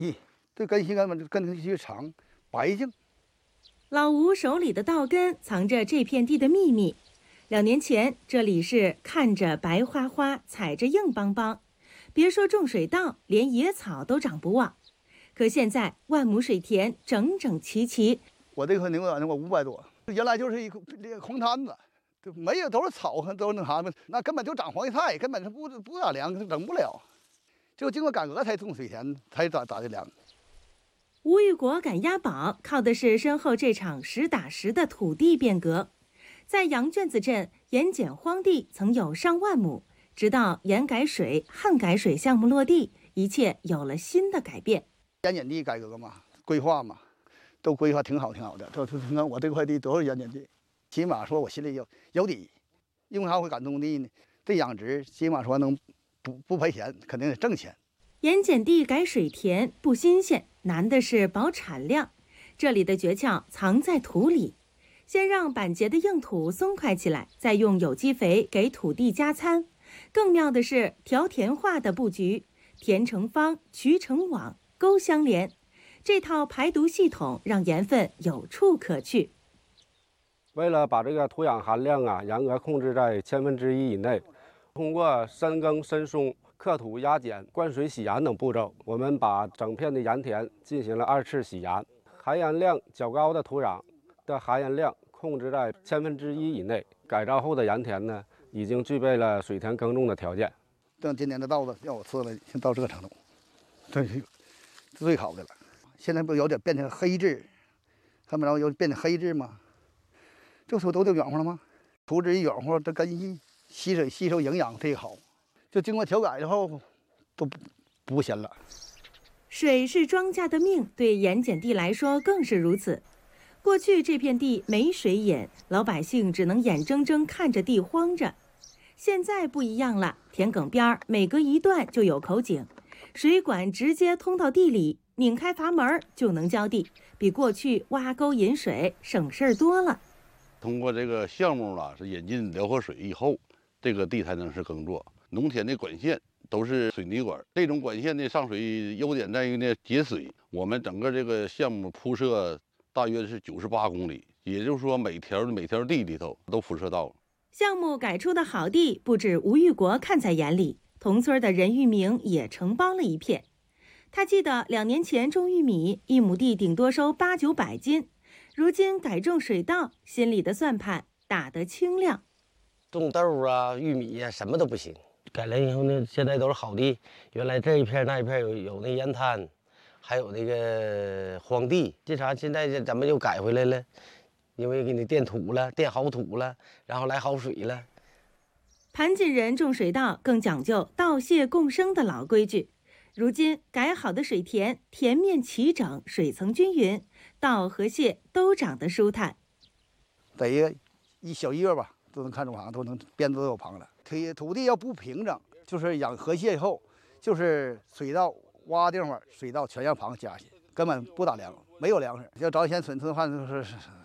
咦，这根系根系长，白净。 老吴手里的稻根藏着这片地的秘密。2年前，这里是看着白花花，踩着硬邦邦，别说种水稻，连野草都长不旺。可现在万亩水田整整齐齐。 我这块牛眼我500多，原来就是一个红滩子，就没有都是草，都是那啥的，那根本就长黄叶菜，根本是不咋凉，整不了。就经过改革才种水田，才咋的凉。 吴玉国赶押宝靠的是身后这场实打实的土地变革。在杨圈子镇，盐碱荒地曾有上万亩，直到盐改水、旱改水项目落地，一切有了新的改变。 盐碱地改革嘛，规划嘛，都规划挺好的。你看我这块地都是盐碱地，起码说我心里有底。因为啥会赶种地呢？这养殖起码说能不赔钱，肯定得挣钱。 盐碱地改水田不新鲜，难的是保产量。这里的诀窍藏在土里，先让板结的硬土松快起来，再用有机肥给土地加餐。更妙的是条田化的布局，田成方，渠成网，沟相连。这套排毒系统让盐分有处可去。 为了把这个土壤含量严格控制在1/1000以内，通过深耕深松、刻土压碱、灌水洗盐等步骤，我们把整片的盐田进行了2次洗盐。含盐量较高的土壤的含盐量控制在1/1000以内。改造后的盐田呢，已经具备了水田耕种的条件。 等今年的稻子要我吃了，先到这个程度，这是最好的了。现在不有点变成黑质，看不着有变成黑质吗？这时候都得软和了吗？土质一软和，这根系吸收营养忒好。就经过调改之后，都不咸了。 水是庄稼的命，对盐碱地来说更是如此。过去这片地没水饮，老百姓只能眼睁睁看着地荒着。现在不一样了，田埂边每隔一段就有口井，水管直接通到地里，拧开阀门就能浇地，比过去挖沟引水省事儿多了。 通过这个项目是引进辽河水以后，这个地才能是耕作。农田的管线都是水泥管，这种管线的上水优点在于呢节水。我们整个这个项目铺设大约是98公里，也就是说每条地里头都辐射到了。 项目改出的好地不止吴玉国看在眼里，同村的任玉明也承包了一片。他记得2年前种玉米，1亩地顶多收800-900斤，如今改种水稻，心里的算盘打得清亮。 种豆玉米什么都不行。改了以后呢，现在都是好地。原来这一片那一片有那烟滩，还有那个荒地。这啥现在咱们又改回来了，因为给你垫土了，垫好土了，然后来好水了。 盘锦人种水稻更讲究稻蟹共生的老规矩。如今改好的水田，田面齐整，水层均匀，稻和蟹都长得舒坦。 得1小1月吧，都能看出都能编都有旁了。土地要不平整，就是养河蟹以后，就是水稻挖地方，水稻全让旁加去，根本不打粮，没有粮食。要早先损失的话，就是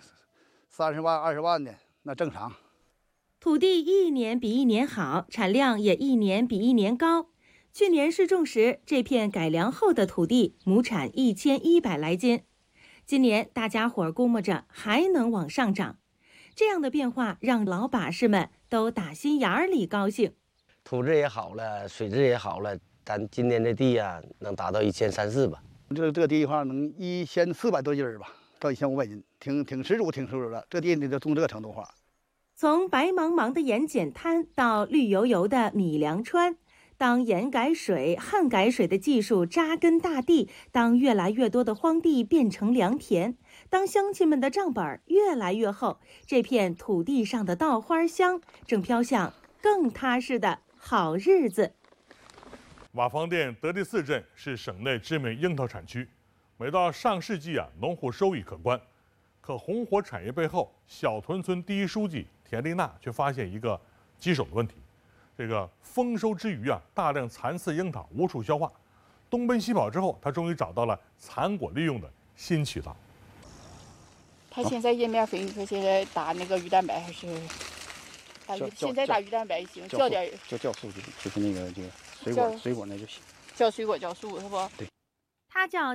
30万、20万的，那正常。 土地一年比一年好，产量也一年比一年高。去年试种时，这片改良后的土地亩产1100来斤，今年大家伙估摸着还能往上涨。这样的变化让老把式们都打心眼里高兴。 土质也好了，水质也好了，咱今年的地能达到1300-1400吧。 这个地的话能1400多斤吧，到1500斤，挺十足的。这地你就种这个程度化。 从白茫茫的盐碱滩到绿油油的米粮川，当盐改水、旱改水的技术扎根大地，当越来越多的荒地变成良田，当乡亲们的账本越来越厚，这片土地上的稻花香正飘向更踏实的好日子。 瓦房店德地寺镇是省内知名樱桃产区，每到上世纪农户收益可观。可红火产业背后，小屯村第一书记田丽娜却发现一个棘手的问题：这个丰收之余大量残次樱桃无处消化。东奔西跑之后，她终于找到了残果利用的新渠道。 他现在叶面肥，你说现在打那个鱼蛋白还是现在打鱼蛋白行，浇点酵素就是那个这个水果那就行， 浇水果酵素是不？ 对。 它叫